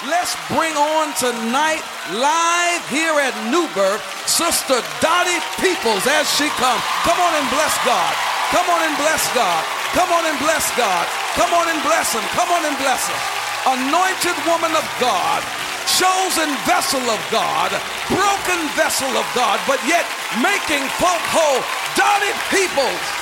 Let's bring on tonight, live here at Newburgh, Sister Dottie Peoples as she comes. Come on and bless God. Come on and bless God. Come on and bless God. Come on and bless him. Come on and bless him. Anointed woman of God, chosen vessel of God, broken vessel of God, but yet making folk whole. Dottie Peoples.